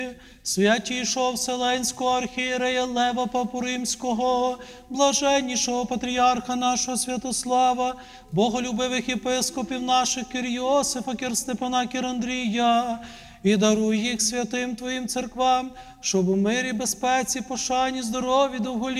святішого Вселенського архієрея Лева Папу Римського, блаженнішого патріарха нашого Святослава, боголюбивих єпископів наших Кир Йосифа, Кир Степана, Кир Андрія, і даруй їх святим Твоїм церквам, щоб у мирі, безпеці, пошані, здоров'ї, довголітті